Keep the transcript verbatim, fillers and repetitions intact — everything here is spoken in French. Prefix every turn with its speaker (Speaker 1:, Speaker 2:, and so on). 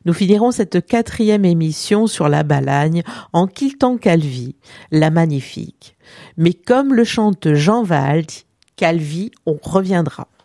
Speaker 1: Nous finirons cette quatrième émission sur la Balagne en quittant Calvi, la magnifique. Mais comme le chante Jean Wald, Calvi, on reviendra.